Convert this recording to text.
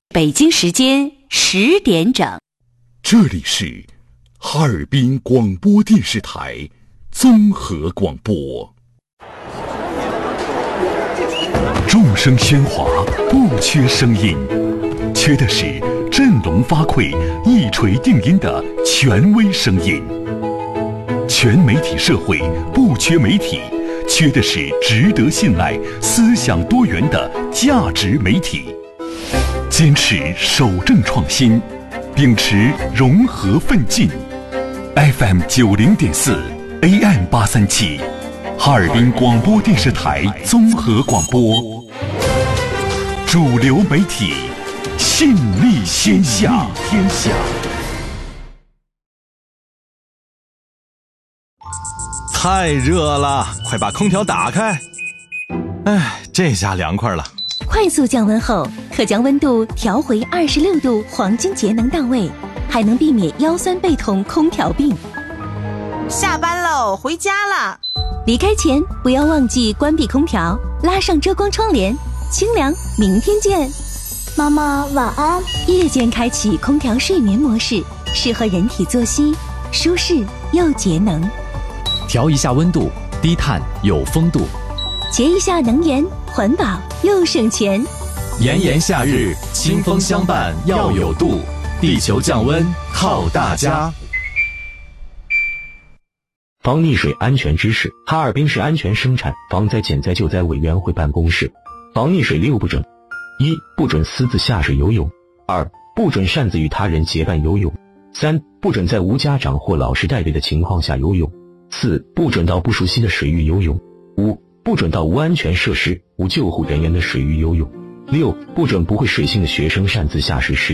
北京时间10点整， 这里是哈尔滨广播电视台综合广播。众声喧哗，不缺声音，缺的是振聋发聩、一锤定音的权威声音。全媒体社会不缺媒体，缺的是值得信赖、思想多元的价值媒体。坚持守正创新，秉持融合奋进。FM 90.4 AM 837，哈尔滨广播电视台综合广播，主流媒体，信力天下。 太热了，快把空调打开。哎，这下凉快了。 快速降温后，可将温度调回26度，黄金节能到位，还能避免腰酸背痛、空调病。 下班喽，回家了。 离开前不要忘记关闭空调，拉上遮光窗帘，清凉。明天见。 妈妈晚安。 夜间开启空调睡眠模式，适合人体作息，舒适又节能。 调一下温度，低碳有风度。 节一下能源，环保又省钱。 炎炎夏日，清风相伴要有度，地球降温靠大家。 防溺水安全知识：哈尔滨市安全生产防灾减灾救灾委员会办公室。防溺水6不准： 1. 不准私自下水游泳； 2. 不准擅自与他人结伴游泳； 3. 不准在无家长或老师带队的情况下游泳； 4. 不准到不熟悉的水域游泳； 5. 不准到无安全设施、无救护人员的水域游泳； 6. 不准不会水性的学生擅自下水时